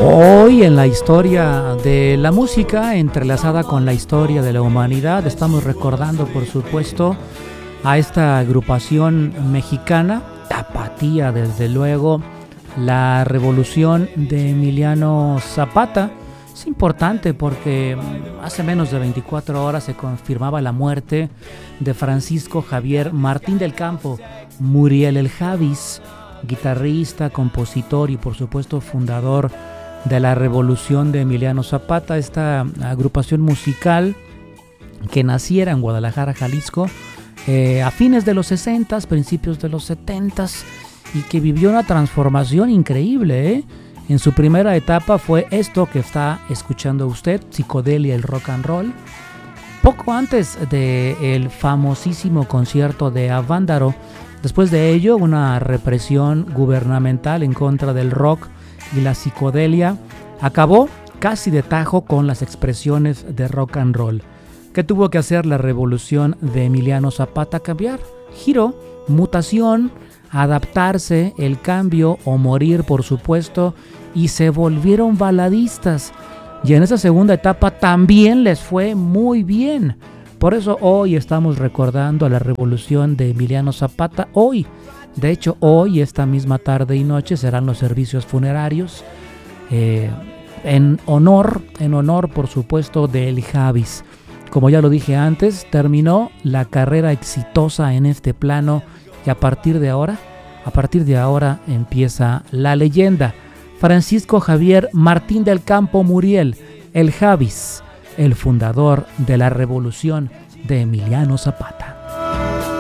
Hoy en la historia de la música, entrelazada con la historia de la humanidad, estamos recordando, por supuesto, a esta agrupación mexicana, tapatía desde luego, la revolución de Emiliano Zapata. Es importante porque hace menos de 24 horas se confirmaba la muerte de Francisco Javier Martín del Campo Muriel el Javis, guitarrista, compositor y por supuesto fundador de la revolución de Emiliano Zapata, esta agrupación musical que naciera en Guadalajara, Jalisco, a fines de los 60, principios de los 70 y que vivió una transformación increíble. En su primera etapa fue esto que está escuchando usted, psicodelia, el rock and roll. Poco antes del famosísimo concierto de Avándaro, después de ello una represión gubernamental en contra del rock y la psicodelia acabó casi de tajo con las expresiones de rock and roll. ¿Qué tuvo que hacer la revolución de Emiliano Zapata? Cambiar, giro, mutación, adaptarse, el cambio o morir, por supuesto, y se volvieron baladistas. Y en esa segunda etapa también les fue muy bien. Por eso hoy estamos recordando a la revolución de Emiliano Zapata. Hoy, de hecho, hoy, esta misma tarde y noche, serán los servicios funerarios en honor, por supuesto, de El Javis. Como ya lo dije antes, terminó la carrera exitosa en este plano y a partir de ahora empieza la leyenda. Francisco Javier Martín del Campo Muriel, El Javis, el fundador de la revolución de Emiliano Zapata.